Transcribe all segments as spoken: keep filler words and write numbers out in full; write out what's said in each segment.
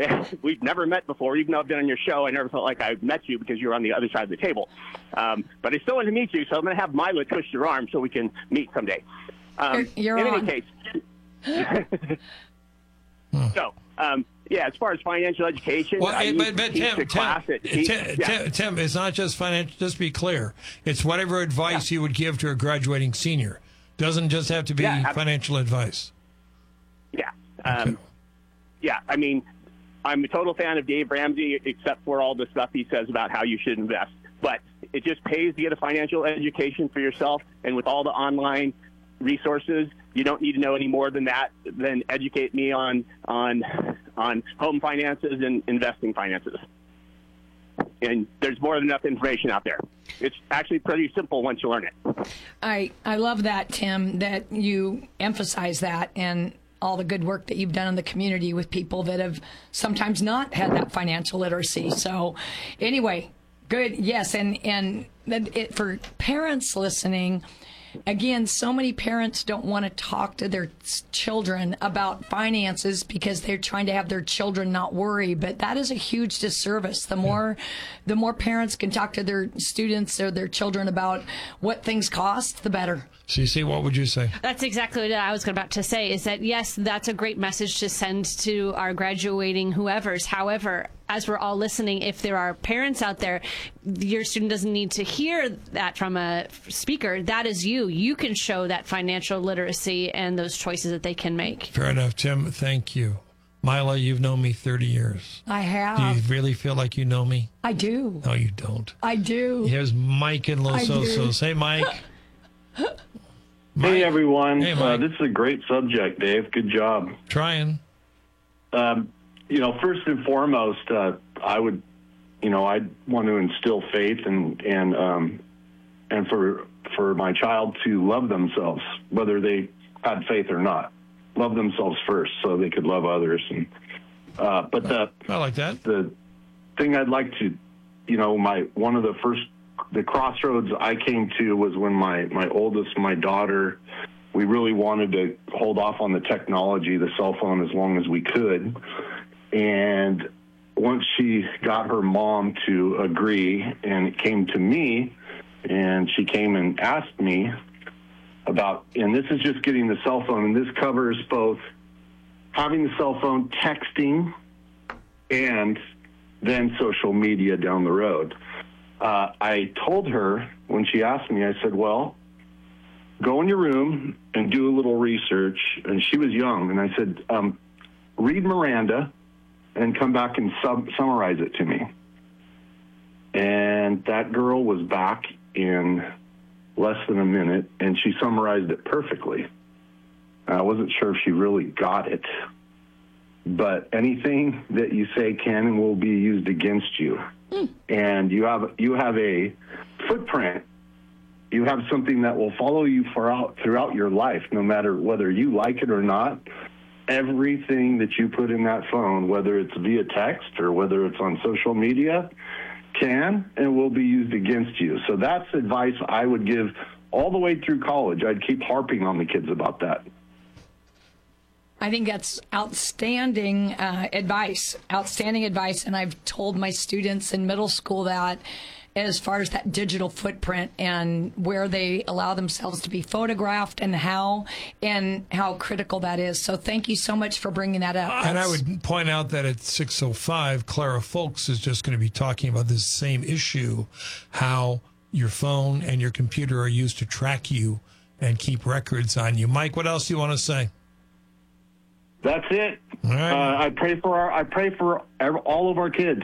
we've never met before. Even though I've been on your show, I never felt like I met you because you were on the other side of the table. Um, but I still want to meet you, so I'm going to have Mila twist your arm so we can meet someday. Um, you're, you're in on. any case, so um, yeah, as far as financial education, well, I but, but teach Tim, a class Tim, at teach, Tim, yeah. Tim, Tim, it's not just financial. Just be clear, it's whatever advice yeah. you would give to a graduating senior. Doesn't just have to be yeah, financial advice. Yeah, um, okay. yeah. I mean, I'm a total fan of Dave Ramsey, except for all the stuff he says about how you should invest. But it just pays to get a financial education for yourself, and with all the online resources, you don't need to know any more than that. Then educate me on on on home finances and investing finances. And there's more than enough information out there. It's actually pretty simple once you learn it. I I love that, Tim, that you emphasize that and all the good work that you've done in the community with people that have sometimes not had that financial literacy. So anyway, good. Yes, and and it, for parents listening, again, so many parents don't want to talk to their children about finances because they're trying to have their children not worry. But that is a huge disservice. The more, yeah. the more parents can talk to their students or their children about what things cost, the better. Cece, what would you say? That's exactly what I was about to say, is that, yes, that's a great message to send to our graduating whoever's. However, as we're all listening, if there are parents out there, your student doesn't need to hear that from a speaker. That is you. You can show that financial literacy and those choices that they can make. Fair enough, Tim. Thank you. Mila, you've known me thirty years. I have. Do you really feel like you know me? I do. No, you don't. I do. Here's Mike in Los Osos. Hey, Mike. Mike. Hey, everyone. Hey, uh, this is a great subject, Dave. Good job. Trying. Um, you know, first and foremost, uh, I would, you know, I'd want to instill faith and and um, and for for my child to love themselves, whether they had faith or not. Love themselves first, so they could love others. And uh, but the I like that. The thing I'd like to, you know, my one of the first. The crossroads I came to was when my, my oldest, my daughter, we really wanted to hold off on the technology, the cell phone, as long as we could. And once she got her mom to agree, and it came to me, and she came and asked me about, and this is just getting the cell phone, and this covers both having the cell phone, texting, and then social media down the road. Uh, I told her when she asked me, I said, well, go in your room and do a little research. And she was young. And I said, um, read Miranda and come back and sub- summarize it to me. And that girl was back in less than a minute, and she summarized it perfectly. I wasn't sure if she really got it. But anything that you say can and will be used against you. Mm. And you have you have a footprint. You have something that will follow you throughout throughout your life, no matter whether you like it or not. Everything that you put in that phone, whether it's via text or whether it's on social media, can and will be used against you. So that's advice I would give all the way through college. I'd keep harping on the kids about that. I think that's outstanding uh, advice, outstanding advice. And I've told my students in middle school that as far as that digital footprint and where they allow themselves to be photographed and how and how critical that is. So thank you so much for bringing that up. And I would point out that at six oh five, Clara Folks is just going to be talking about this same issue, how your phone and your computer are used to track you and keep records on you. Mike, what else do you want to say? That's it. All right. Uh, I pray for our. I pray for all of our kids.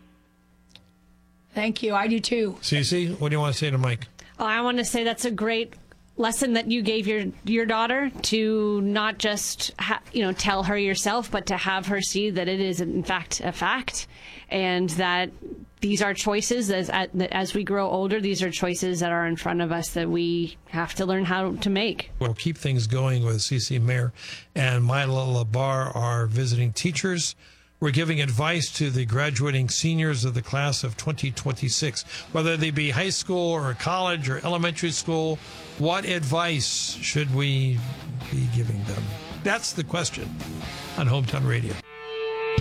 Thank you. I do too. Cece, what do you want to say to Mike? Oh, I want to say that's a great lesson that you gave your your daughter, to not just ha- you know tell her yourself, but to have her see that it is in fact a fact, and that these are choices as as we grow older. These are choices that are in front of us that we have to learn how to make. We'll keep things going with Cece Mayer and Mila Labar, our visiting teachers. We're giving advice to the graduating seniors of the class of twenty twenty-six, whether they be high school or college or elementary school. What advice should we be giving them? That's the question on Hometown Radio.